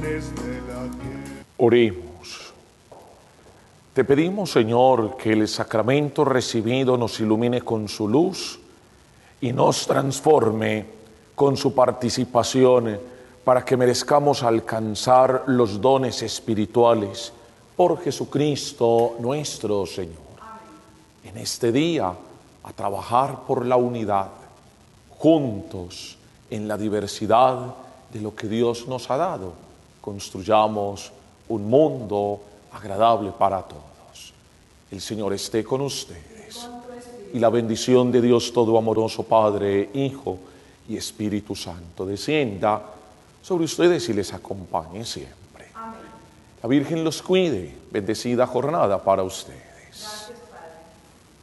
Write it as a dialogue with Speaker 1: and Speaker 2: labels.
Speaker 1: Oremos. Te pedimos, Señor, que el sacramento recibido nos ilumine con su luz y nos transforme con su participación para que merezcamos alcanzar los dones espirituales por Jesucristo nuestro Señor. En este día, a trabajar por la unidad, juntos en la diversidad de lo que Dios nos ha dado, construyamos un mundo agradable para todos. El Señor esté con ustedes. Y la bendición de Dios todo amoroso, Padre, Hijo y Espíritu Santo, descienda sobre ustedes y les acompañe siempre. Amén. La Virgen los cuide. Bendecida jornada para ustedes.